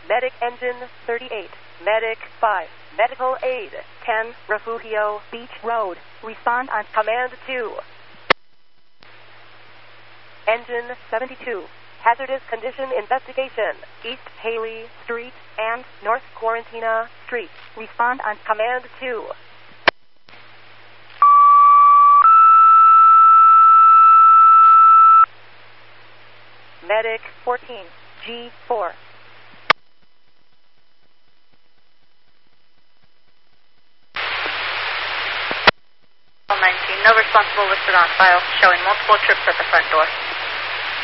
Medic Engine 38. Medic 5. Medical Aid 10. Refugio Beach Road. Respond on Command 2. Engine 72. Hazardous Condition Investigation. East Haley Street and North Quarantina Street. Respond on Command 2. Medic 14. G4. 19. No responsible listed on file, showing multiple trips at the front door.